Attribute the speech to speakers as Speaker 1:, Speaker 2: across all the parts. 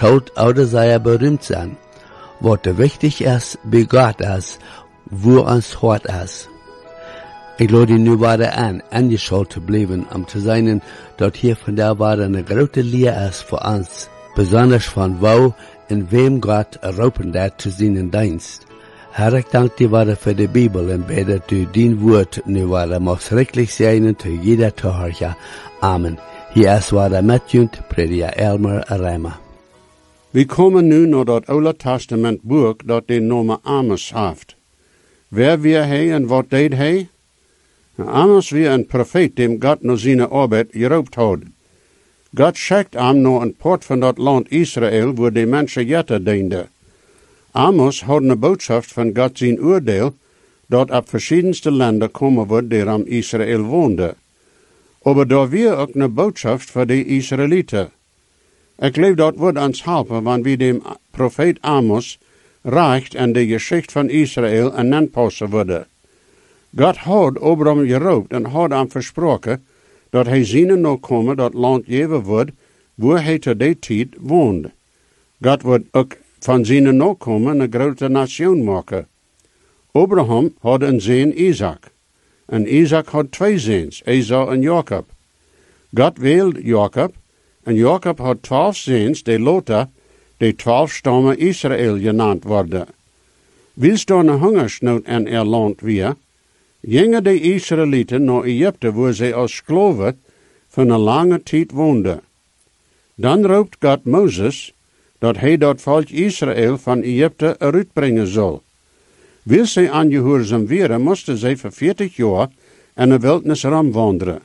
Speaker 1: schaut ouder sei berühmt sein. Wat wichtig is, bij God is, wo ons hart is. Ik lade nu weiter an, angeschaut te blijven, te zijn dat hier vandaag weiter een grote leer is voor ons, besonders van wo en wem God roepen dat te zijn dienst. Herr, ik dank dir weiter für die Bibel en bete dat u dien woord nu weiter mag schrikkelijk zijn te jeder Tochter. Amen. Hier is weiter metjunt, prediker Elmer Reimer.
Speaker 2: We komen nu naar dat Oude Testament boek dat de naam Amos heeft. Wer weer hij en wat deed hij? Amos weer een profeet dem God naar zijn arbeid geroept had. God schickt hem naar een poort van dat land Israël, waar de mensen jetten dienden. Amos had een boodschap van God zijn oordeel, dat op verschiedenste landen komen wordt die aan Israël woonden. Maar daar weer ook een boodschap voor de Israëlieten. Ik geloof dat wordt ons helpen, wanneer we de profeet Amos reicht en de geschichte van Israël en aanpassen worden. God had Abraham geroopt en had hem versproken dat hij zijn nakomen dat land geven wordt, waar hij te die tijd woonde. God wordt ook van zijn nakomen een grote nation maken. Abraham had een zoon Isaac. En Isaac had twee zoons, Esau en Jacob. God wilde Jacob, en Jacob had 12 zoons, die later de 12 stammen Israël genaamd worden. Wils er een hongersnood in er land weer, gingen de Israëlieten naar Egypte, waar zij als slaven van een lange tijd woonden. Dan roept God Mozes, dat hij dat volk Israël van Egypte eruit brengen zal. Wil zij aangehoorzaam werden, moesten zij voor 40 jaar in de wildnis wandelen.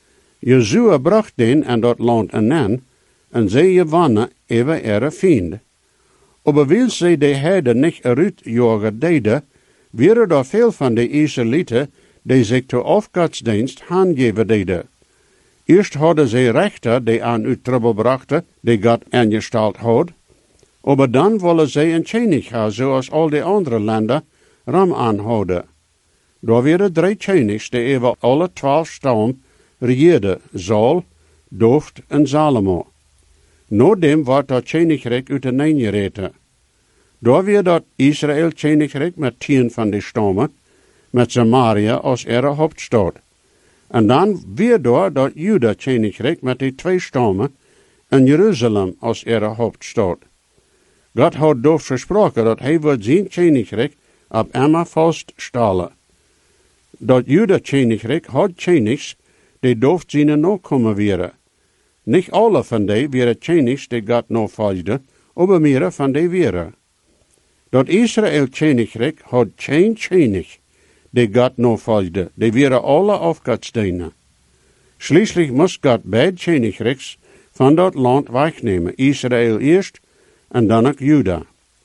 Speaker 2: Jozua bracht den en dat land aan, en zij gewannen even ihre vriend. Maar wil zij de heiden niet eruit jagen deden, waren er veel van de Israëlieten die zich tot afgodsdienst aangeven deden. Eerst hadden zij rechter die aan uit trouble brachten, die God aangesteld had, maar dan willen zij een koning hebben, zoals al die andere landen ram aanhouden. Daar waren 3 koningen die over alle 12 stammen regeerden, Saul, Doft en Salomo. Nadem werd dat koninkrijk uiteengereten. Daar werd dat Israël koninkrijk met 10 van de stammen, met Samaria als ihre hoofdstad. En dan weer daar dat Juda koninkrijk met die 2 stammen en Jeruzalem als ihre hoofdstad. God had door versproken dat hij wordt zijn koninkrijk op Emma vaststellen. Dat Juda koninkrijk had konings die dooft zijn nakomen waren. Niet alle van die waren konings die God navolgden, maar meer van die waren. Dat Israël koninkrijk had geen koning die God navolgde, die waren alle afgodsdienen. Schließlich moest God beide koninkrijks van dat land wegnemen, Israël eerst en dan ook Juda.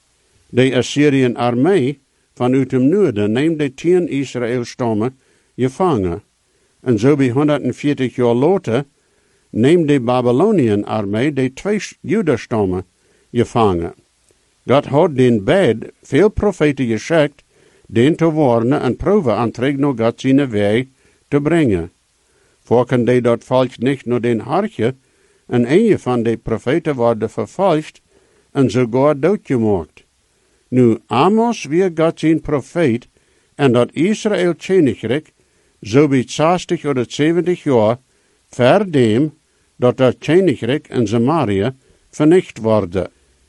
Speaker 2: De Assyrische armee vanuit het noorden neemt de 10 Israël-stammen gevangen. En zo bij 140 jaar later neemt de Babylonian armee de 2 Juda-stammen gevangen. God had den beide veel profeten geschikt, den te warnen en proeven aan terug naar God zijn weg te brengen. Voorken die dat volk niet naar den hartje, en een van de profeten worden vervolgd en sogar doodgemaakt. Nu Amos weer God zijn profeet en dat Israël koninkrijk zo bij 60 of 70 jaar verdem dat koninkrijk in Samaria vernicht worden.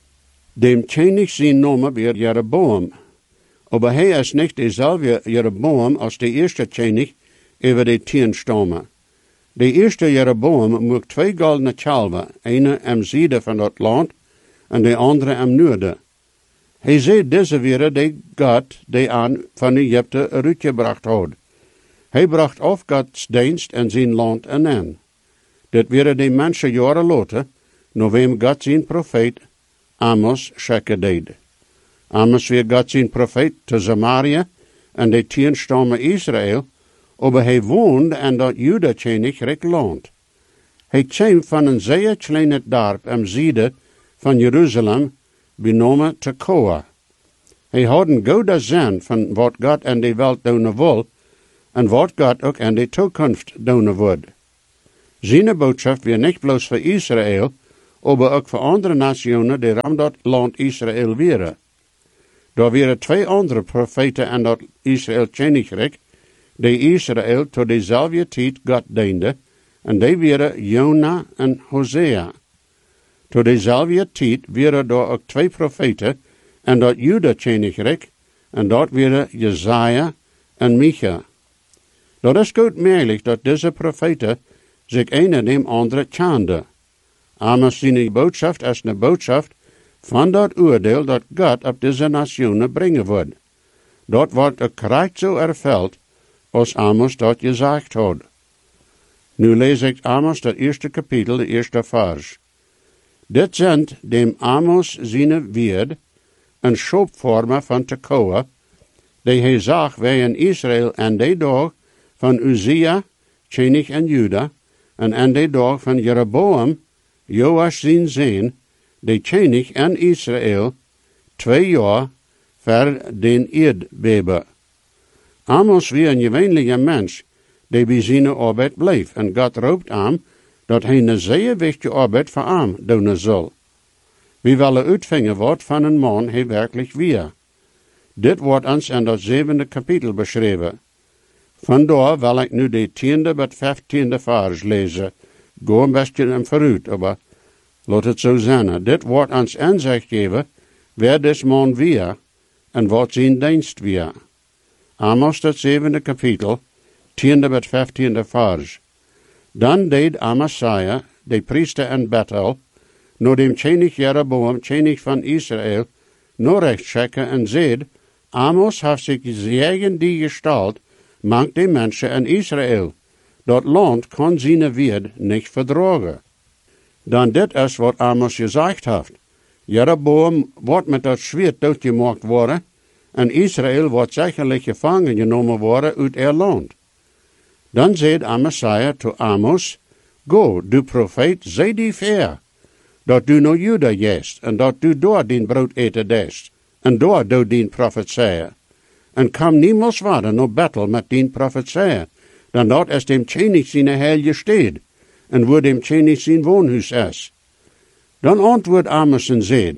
Speaker 2: Dem koning zijn naam weer Jeroboam. Maar hij is niet dezelfde Jeroboam als de eerste koning over de 10 stammen. De eerste Jeroboam mocht 2 goldene kalven, ene am zuiden van dat land en de andere am noorden. Hij zei deze weer de God die aan van Egypte uitgebracht had. Hij bracht af Gods dienst en zijn land aan. Dit waren de mensen jaren later, naar wem God zijn profeet Amos schikken deed. Amos weer God zijn profeet te Samaria en de 10 stammen Israël, maar hij woonde in dat Juda-koninkrijk land. Hij kwam van een zeer kleine dorp am zuiden van Jeruzalem, benoemen Tekoa. Hij had een goede zin van wat God in de wereld doen wil, en wat God ook in de toekomst doen wordt. Zijn boodschap weer niet bloos voor Israël, aber ook voor andere nationen die ram dat land Israël waren. Daar waren 2 andere profeten en dat Israël Koninkrijk, die Israël tot dezelfde tijd God diende, en die waren Jona en Hosea. Tot dezelfde tijd waren daar ook 2 profeten, en dat Juda Koninkrijk, en dat waren Jesaja en Micha. Dat is goed mogelijk dat deze profeten zich een en dem andere tjanden. Amos zijn boodschap is een boodschap van dat oordeel dat God op deze nationen brengen wordt. Dat wordt ook correct zo ervuld als Amos dat gezegd had. Nu lees ik Amos dat eerste kapitel, de eerste vers. Dit zijn dem Amos zijn weerd, een schoopvormer van Tekoa, die hij zag wij in Israël en die dag van Uzia, koning en Juda, en die dag van Jeroboam, Joas zijn zoon, die koning en Israël, 2 jaar voor den aardbeben. Amos wie een gewöhnliche mens, die bij zijn arbeid bleef, en God roept aan dat hij een zeer wichtige arbeid voor hem doen zal. Wie willen uitvingen wordt van een man hij werkelijk weer. Dit wordt ons in dat 7e kapitel beschreven. Vandaar wil ik nu de 10e tot 15e vers lezen. Go een beetje in vooruit, maar laat het zo zijn. Dit wordt ons inzicht geven, wer des man weer, en wat zijn dienst weer. Amos dat 7e kapitel, 10e tot 15e vers. Dan deed Amasia, de priester in Bethel, naar dem koning Jeroboam, koning van Israël, naar rechts checken en zeid, Amos heeft zich tegen die gestalt, mangt de mensen in Israël. Dat land kan zijn weerd niet verdragen. Dan dit is wat Amos gezegd heeft. Jeroboam wordt met dat zwaard doodgemaakt worden, en Israël wordt zekerlijk gevangen genomen worden uit er land. Dan zei Amasia tot Amos, Go, du profeet, zei die fair, dat du naar Juda jest, en dat du daar din brood eten dest, en daar doe din profetieën. En kom niemals verder naar Bethel met din profetieën, dan dat is dem koning zijn heilige stad, en waar dem koning zijn woonhuis is. Dan antwoord Amos en zei,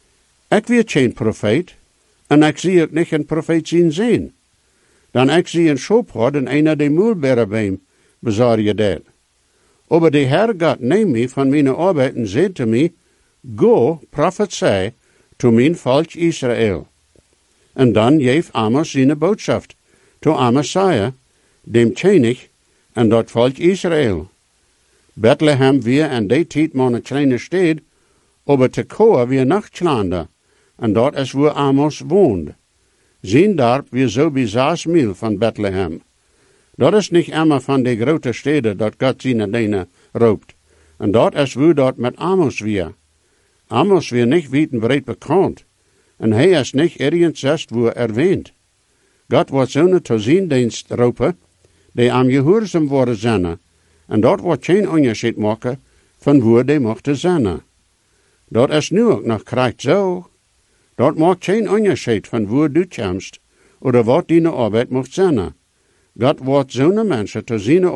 Speaker 2: ik weet geen profeet, en ik zie ook niet een profeet zien zijn. Dan ik zie een schoopherd en een de moelberen bij hem, bezorg je dat. Aber de Herr God neemt mij van mijn arbeid en zei te mij, Go, prophesy, to mijn volk Israël. En dan geeft Amos zijn boodschap, to Amasia, dem koning, en dat volk Israël. Bethlehem weer en die tijd maar een kleine stad, aber Tekoa weer nachtslander, en dat is waar Amos woont. Zijn dorp weer zo bij 6 mijl van Bethlehem. Dat is niet immer van de grote steden dat God zijn dingen roept. En dat is waar dat met Amos weer. Amos weer niet wijdverbreid bekend. En hij is niet ergens zest waar erwähnt. God wordt zo'n tot zijn dienst roepen, die am gehoorzaam worden zijn. En dat wordt geen onderscheid maken van waar die mochten zijn. Dat is nu ook nog krijgt zo. Dat maakt geen onderscheid van waar du komst, oder wat die arbeid mocht zijn. God wordt zo'n mensen te zien